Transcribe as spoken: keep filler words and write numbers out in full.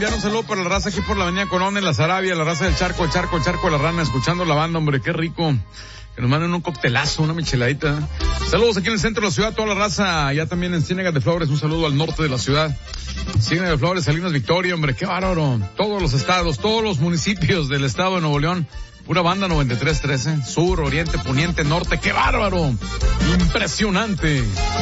enviar un saludo para la raza aquí por la avenida Colón, en la Sarabia, la raza del Charco, el Charco, el Charco de la Rana, escuchando la banda, hombre, qué rico. Que nos manden un coctelazo, una micheladita. Saludos aquí en el centro de la ciudad, toda la raza, ya también en Ciénaga de Flores, un saludo al norte de la ciudad. Ciénaga de Flores, Salinas Victoria, hombre, qué bárbaro. Todos los estados, todos los municipios del estado de Nuevo León. Pura banda noventa y tres trece, sur, oriente, poniente, norte, qué bárbaro. Impresionante.